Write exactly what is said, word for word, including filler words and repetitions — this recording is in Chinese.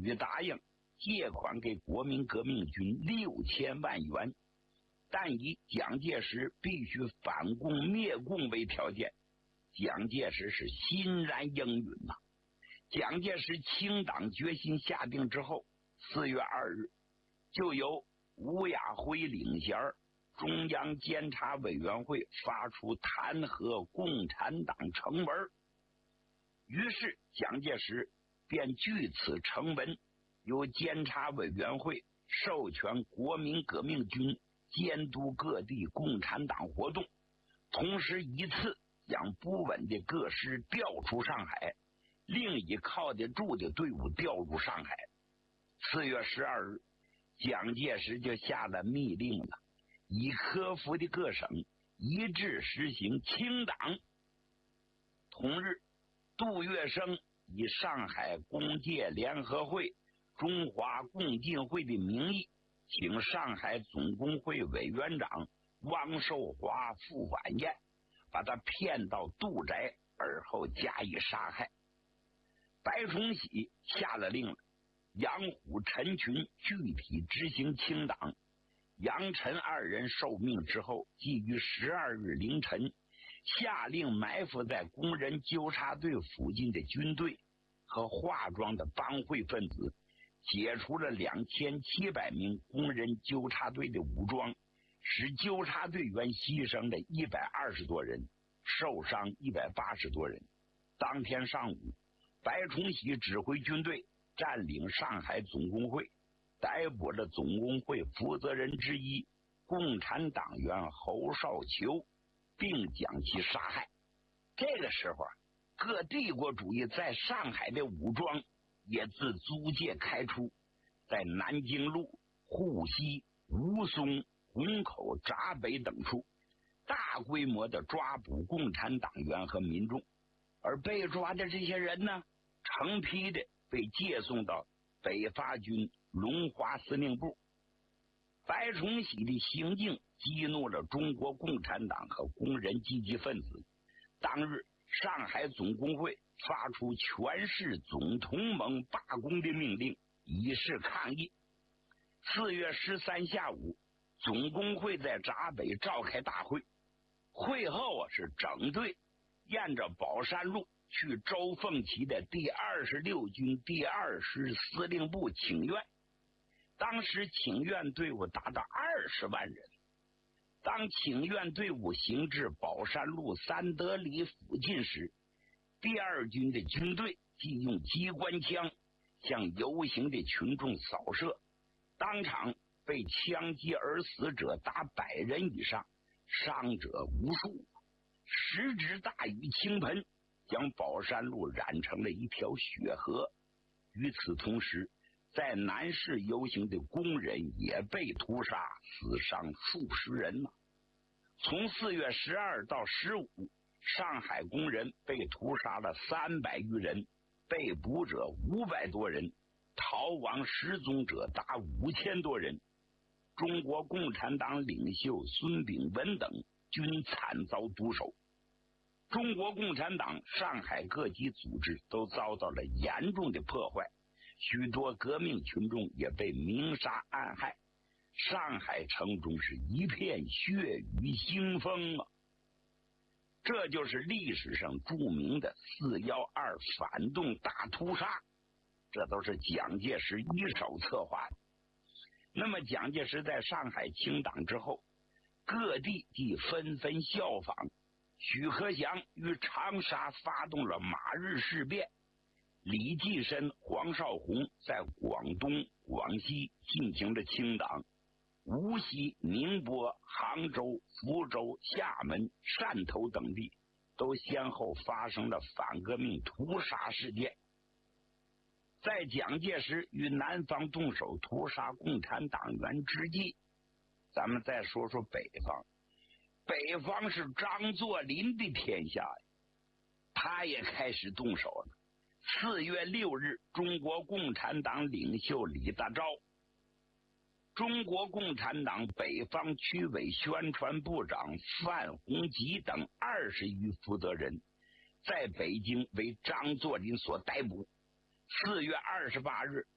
予答应借款给国民革命军六千万元，但以蒋介石必须反共灭共为条件。蒋介石是欣然应允呐、啊。蒋介石清党决心下定之后，四月二日就由吴亚辉领衔中央监察委员会发出弹劾共产党呈文，于是蒋介石便据此呈文，由监察委员会授权国民革命军监督各地共产党活动，同时一次将不稳的各师调出上海，另以靠得住的队伍调入上海。四月十二日，蒋介石就下了密令了，以科服的各省一致实行清党。同日，杜月笙以上海工界联合会、中华共进会的名义，请上海总工会委员长汪寿华赴晚宴，把他骗到杜宅，而后加以杀害。白崇禧下了令了，杨虎、陈群具体执行清党。杨陈二人受命之后，即于十二日凌晨下令埋伏在工人纠察队附近的军队和化妆的帮会分子，解除了两千七百名工人纠察队的武装，使纠察队员牺牲了一百二十多人，受伤一百八十多人。当天上午，白崇禧指挥军队占领上海总工会，逮捕了总工会负责人之一共产党员侯少球，并将其杀害。这个时候，各帝国主义在上海的武装也自租界开出，在南京路、沪西、吴淞、虹口、闸北等处大规模的抓捕共产党员和民众，而被抓的这些人呢，成批的被借送到北伐军龙华司令部。白崇禧的行径激怒了中国共产党和工人积极分子。当日，上海总工会发出全市总同盟罢工的命令，以示抗议。四月十三下午，总工会在闸北召开大会，会后啊是整队沿着宝山路去周凤岐的第二十六军第二师司令部请愿。当时请愿队伍达到二十万人。当请愿队伍行至宝山路三德里附近时，第二军的军队即用机关枪向游行的群众扫射，当场被枪击而死者达百人以上，伤者无数，石质大雨倾盆，将宝山路染成了一条血河。与此同时，在南市游行的工人也被屠杀，死伤数十人呢。从四月十二到十五，上海工人被屠杀了三百余人，被捕者五百多人，逃亡失踪者达五千多人。中国共产党领袖孙炳文等均惨遭毒手。中国共产党上海各级组织都遭到了严重的破坏，许多革命群众也被明杀暗害，上海城中是一片血雨腥风啊！这就是历史上著名的四一二反动大屠杀，这都是蒋介石一手策划的。那么蒋介石在上海清党之后，各地即纷纷效仿。许克祥于长沙发动了马日事变，李济深、黄绍竑在广东、广西进行了清党，无锡、宁波、杭州、福州、厦门、汕头等地都先后发生了反革命屠杀事件。在蒋介石与南方动手屠杀共产党员之际，咱们再说说北方。北方是张作霖的天下，他也开始动手了。四月六日，中国共产党领袖李大钊、中国共产党北方区委宣传部长范洪吉等二十余负责人，在北京为张作霖所逮捕。四月二十八日，